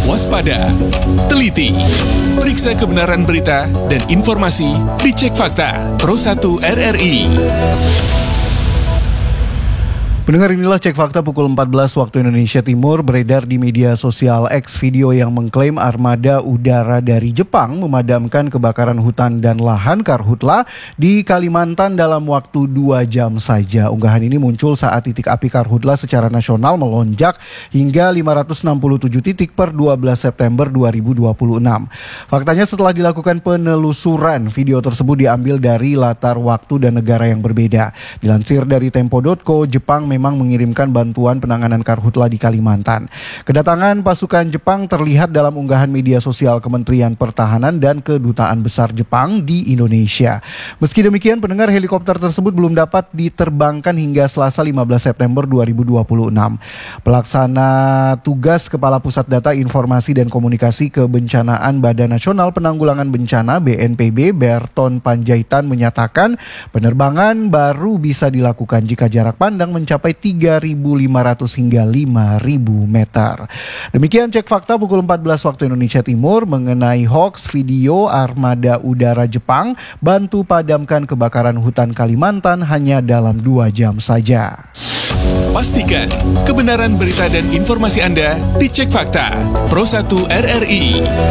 waspada, teliti, periksa kebenaran berita dan informasi di Cek Fakta Pro 1 RRI. Pendengar, inilah Cek Fakta pukul 14 waktu Indonesia Timur. Beredar di media sosial X video yang mengklaim armada udara dari Jepang memadamkan kebakaran hutan dan lahan karhutla di Kalimantan dalam waktu 2 jam saja. Unggahan ini muncul saat titik api karhutla secara nasional melonjak hingga 567 titik per 12 September 2026. Faktanya, setelah dilakukan penelusuran, video tersebut diambil dari latar waktu dan negara yang berbeda. Dilansir dari Tempo.co, Jepang memang mengirimkan bantuan penanganan karhutla di Kalimantan. Kedatangan pasukan Jepang terlihat dalam unggahan media sosial Kementerian Pertahanan dan Kedutaan Besar Jepang di Indonesia. Meski demikian, pendengar, helikopter tersebut belum dapat diterbangkan hingga Selasa 15 September 2026. Pelaksana tugas Kepala Pusat Data Informasi dan Komunikasi Kebencanaan Badan Nasional Penanggulangan Bencana BNPB, Berton Panjaitan, menyatakan penerbangan baru bisa dilakukan jika jarak pandang mencapai 3.500 hingga 5.000 meter. Demikian Cek Fakta pukul 14 waktu Indonesia Timur mengenai hoax video armada udara Jepang bantu padamkan kebakaran hutan Kalimantan hanya dalam 2 jam saja. Pastikan kebenaran berita dan informasi Anda di Cek Fakta Pro 1 RRI.